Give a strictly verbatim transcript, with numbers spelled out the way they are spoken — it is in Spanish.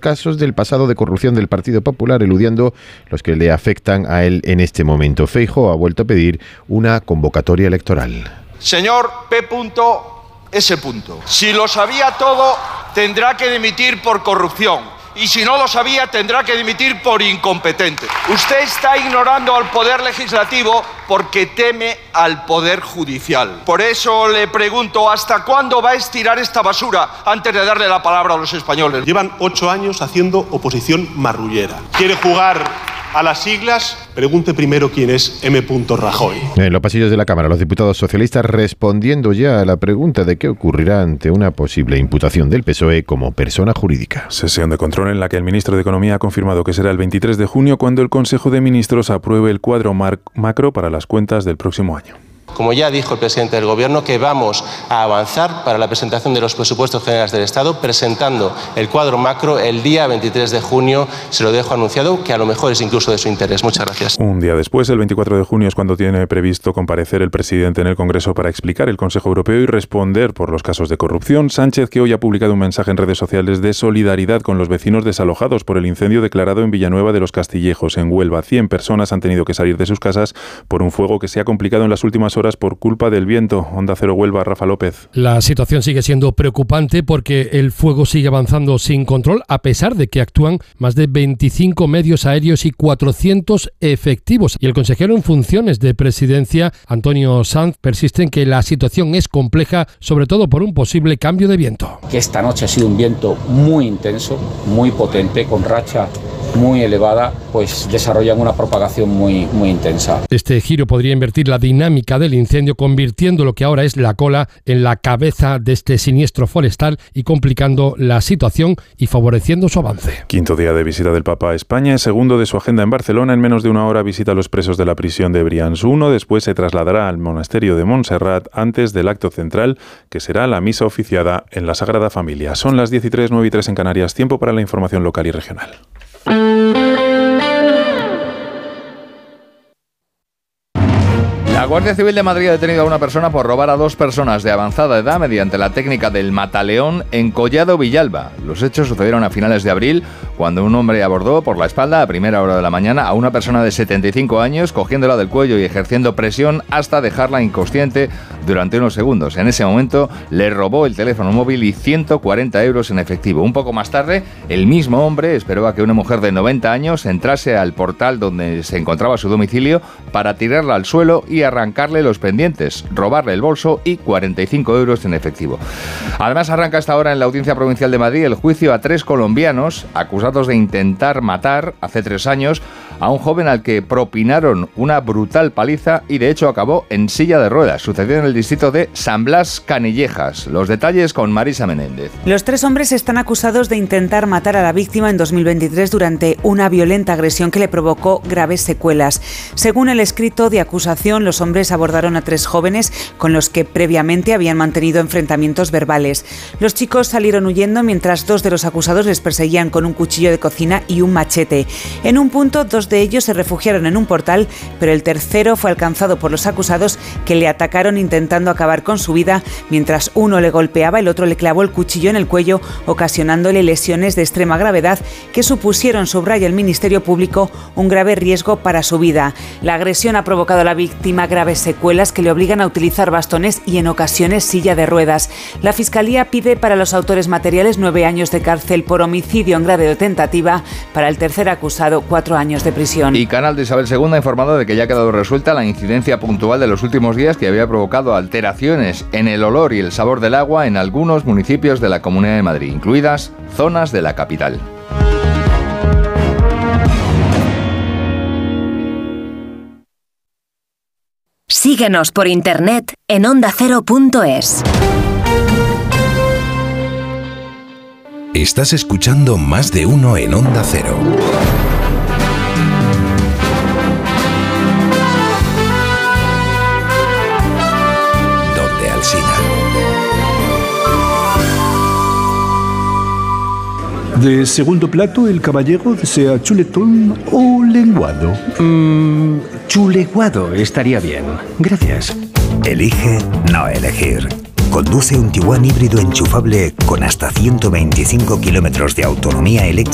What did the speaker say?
casos del pasado de corrupción del Partido Popular, eludiendo los que le afectan a él en este momento. Feijóo ha vuelto a pedir una convocatoria electoral. Señor P. S. Si lo sabía todo, tendrá que dimitir por corrupción. Y si no lo sabía, tendrá que dimitir por incompetente. Usted está ignorando al Poder Legislativo porque teme al Poder Judicial. Por eso le pregunto, ¿hasta cuándo va a estirar esta basura antes de darle la palabra a los españoles? Llevan ocho años haciendo oposición marrullera. ¿Quiere jugar a las siglas? Pregunte primero quién es M. Rajoy. En los pasillos de la Cámara, los diputados socialistas respondiendo ya a la pregunta de qué ocurrirá ante una posible imputación del P S O E como persona jurídica. Sesión de control en la que el ministro de Economía ha confirmado que será el veintitrés de junio cuando el Consejo de Ministros apruebe el cuadro mar- macro para las cuentas del próximo año. Como ya dijo el presidente del Gobierno, que vamos a avanzar para la presentación de los presupuestos generales del Estado, presentando el cuadro macro el día veintitrés de junio. Se lo dejo anunciado, que a lo mejor es incluso de su interés. Muchas gracias. Un día después, el veinticuatro de junio, es cuando tiene previsto comparecer el presidente en el Congreso para explicar el Consejo Europeo y responder por los casos de corrupción. Sánchez, que hoy ha publicado un mensaje en redes sociales de solidaridad con los vecinos desalojados por el incendio declarado en Villanueva de los Castillejos, en Huelva. Cien personas han tenido que salir de sus casas por un fuego que se ha complicado en las últimas horas por culpa del viento. Onda Cero Huelva, Rafa López. La situación sigue siendo preocupante porque el fuego sigue avanzando sin control, a pesar de que actúan más de veinticinco medios aéreos y cuatrocientos efectivos. Y el consejero en funciones de presidencia, Antonio Sanz, persiste en que la situación es compleja, sobre todo por un posible cambio de viento. Que esta noche ha sido un viento muy intenso, muy potente, con racha muy elevada, pues desarrollan una propagación muy, muy intensa. Este giro podría invertir la dinámica del incendio, convirtiendo lo que ahora es la cola en la cabeza de este siniestro forestal y complicando la situación y favoreciendo su avance. Quinto día de visita del Papa a España, segundo de su agenda en Barcelona. En menos de una hora visita a los presos de la prisión de Brians uno, después se trasladará al monasterio de Montserrat antes del acto central, que será la misa oficiada en la Sagrada Familia. Son las diez y tres, nueve y tres en Canarias, tiempo para la información local y regional. La Guardia Civil de Madrid ha detenido a una persona por robar a dos personas de avanzada edad mediante la técnica del mataleón en Collado Villalba. Los hechos sucedieron a finales de abril, cuando un hombre abordó por la espalda a primera hora de la mañana a una persona de setenta y cinco años, cogiéndola del cuello y ejerciendo presión hasta dejarla inconsciente durante unos segundos. En ese momento le robó el teléfono móvil y ciento cuarenta euros en efectivo. Un poco más tarde, el mismo hombre esperó a que una mujer de noventa años entrase al portal donde se encontraba su domicilio para tirarla al suelo y arrancarle los pendientes, robarle el bolso y cuarenta y cinco euros en efectivo. Además, arranca esta hora en la Audiencia Provincial de Madrid el juicio a tres colombianos acusados de intentar matar hace tres años a un joven al que propinaron una brutal paliza y de hecho acabó en silla de ruedas. Sucedió en el distrito de San Blas Canillejas. Los detalles con Marisa Menéndez. Los tres hombres están acusados de intentar matar a la víctima en dos mil veintitrés durante una violenta agresión que le provocó graves secuelas. Según el escrito de acusación, los hombres abordaron a tres jóvenes con los que previamente habían mantenido enfrentamientos verbales. Los chicos salieron huyendo mientras dos de los acusados les perseguían con un cuchillo de cocina y un machete. En un punto, dos de ellos se refugiaron en un portal, pero el tercero fue alcanzado por los acusados, que le atacaron intentando acabar con su vida. Mientras uno le golpeaba, el otro le clavó el cuchillo en el cuello, ocasionándole lesiones de extrema gravedad que supusieron, subraya el Ministerio Público, un grave riesgo para su vida. La agresión ha provocado a la víctima graves secuelas que le obligan a utilizar bastones y en ocasiones silla de ruedas. La Fiscalía pide para los autores materiales nueve años de cárcel por homicidio en grado de tentativa, para el tercer acusado cuatro años de prisión. Y Canal de Isabel segunda ha informado de que ya ha quedado resuelta la incidencia puntual de los últimos días que había provocado alteraciones en el olor y el sabor del agua en algunos municipios de la Comunidad de Madrid, incluidas zonas de la capital. Síguenos por internet en onda cero punto es. Estás escuchando Más de Uno en Onda Cero. Donde Alsina. De segundo plato, el caballero desea chuletón o lenguado. Mmm, chuleguado estaría bien. Gracias. Elige no elegir. Conduce un Tiguan híbrido enchufable con hasta ciento veinticinco kilómetros de autonomía eléctrica